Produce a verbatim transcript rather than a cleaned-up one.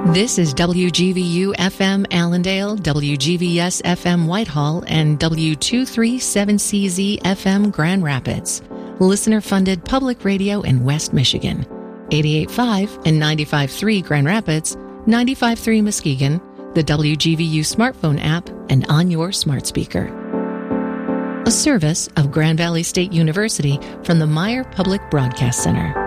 This is W G V U F M Allendale, W G V S F M Whitehall, and W two thirty-seven C Z F M Grand Rapids. Listener-funded public radio in West Michigan. eighty-eight point five and ninety-five point three Grand Rapids, ninety-five point three Muskegon, the W G V U smartphone app, and on your smart speaker. A service of Grand Valley State University from the Meyer Public Broadcast Center.